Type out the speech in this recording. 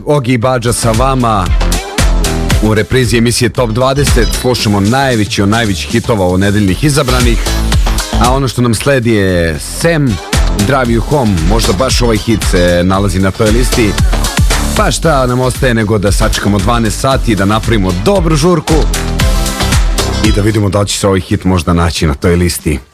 Ogi Badža sa vama u reprizi emisije Top 20. Slušamo najveći od najvećih hitova od nedeljnih izabranih, a ono što nam sledi je Sam, Drive You Home. Možda baš ovaj hit se nalazi na toj listi, pa šta nam ostaje nego da sačekamo 12 sati, da napravimo dobru žurku i da vidimo da li će se ovaj hit možda naći na toj listi.